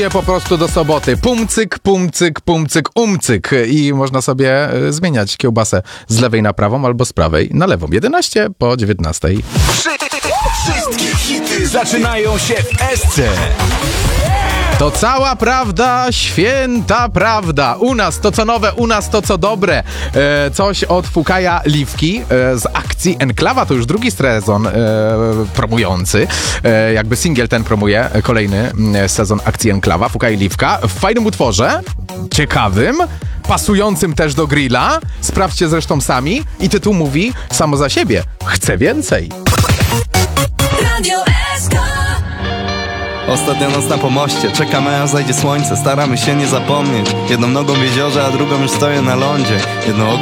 po prostu do soboty. Pumcyk, pumcyk, pumcyk, umcyk. I można sobie zmieniać kiełbasę z lewej na prawą albo z prawej na lewą. 11 po 19. Wszystkie hity zaczynają się w Esce. To cała prawda, święta prawda. U nas to co nowe, u nas to co dobre. Coś od Fukaja Liwki z akcji Enklawa. To już drugi sezon promujący. Jakby singiel ten promuje kolejny sezon akcji Enklawa. Fukaj Liwka w fajnym utworze, ciekawym, pasującym też do grilla. Sprawdźcie zresztą sami. I tytuł mówi samo za siebie. Chcę więcej. Radio SK. Ostatnia noc na pomoście, czekamy aż zajdzie słońce. Staramy się nie zapomnieć. Jedną nogą w jeziorze, a drugą już stoję na lądzie. Jedno oko